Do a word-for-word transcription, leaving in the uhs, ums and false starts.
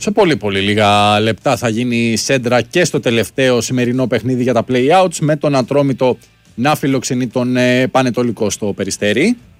Σε πολύ πολύ λίγα λεπτά θα γίνει σέντρα και στο τελευταίο σημερινό παιχνίδι για τα play-outs, με τον Ατρόμητο να φιλοξενεί τον ε, Πανετολικό στο Περιστέρι.